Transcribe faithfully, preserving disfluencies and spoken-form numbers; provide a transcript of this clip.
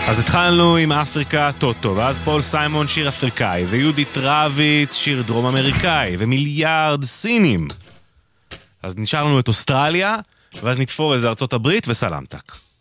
אז התחלנו עם אפריקה טוטו, ואז פול סיימון שיר אפריקאי, ויהודית רביץ שיר דרום אמריקאי, ומיליארד סינים. אז נשאר לנו את אוסטרליה, ואז נתפור איזה ארצות הברית וסלמתק.